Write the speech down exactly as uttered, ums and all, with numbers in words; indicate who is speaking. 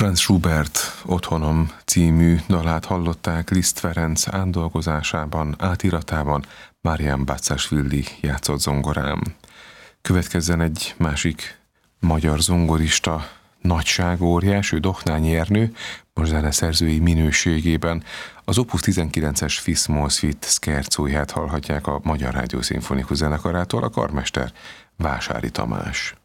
Speaker 1: Franz Schubert Otthonom című dalát hallották Liszt Ferenc átdolgozásában, átiratában, Marian Bacásvili játszott zongorán. Következzen egy másik magyar zongorista nagyságóriás, ő Dohnányi Ernő, most zeneszerzői minőségében. Az Opus tizenkilences Fis-moll Suite szkerzóját hallhatják a Magyar Rádió Szimfonikus Zenekarától, a karmester Vásári Tamás.